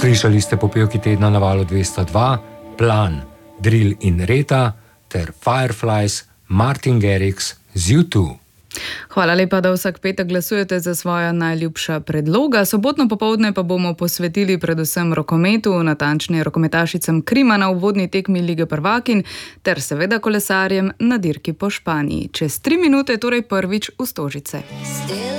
Slišali ste popevki tedna na Valu 202, Plan, Drill in Reta ter Fireflies, Martin Garrix z U2. Hvala lepa, da vsak petek glasujete za svoja najljubša predloga. Sobotno popoldne pa bomo posvetili predvsem rokometu, natančneje rokometašicam Krima na uvodni tekmi Lige prvakinj ter seveda kolesarjem na dirki po Španiji. Čez 3 minute torej prvič v Stožice.